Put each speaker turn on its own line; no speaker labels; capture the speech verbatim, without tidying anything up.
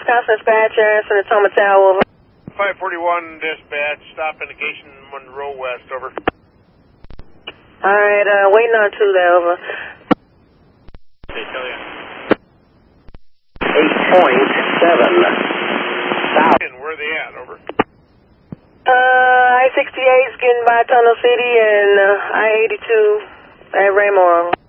Wisconsin dispatcher, answering the Toma Tower, over.
five forty-one dispatch, stop indication Monroe West, over.
Alright, uh, waiting on two there, over.
Okay, tell ya.
eight point seven. South.
Where are they at, over?
Uh, I sixty-eight is getting by Tunnel City and uh, I eighty-two at Raymore.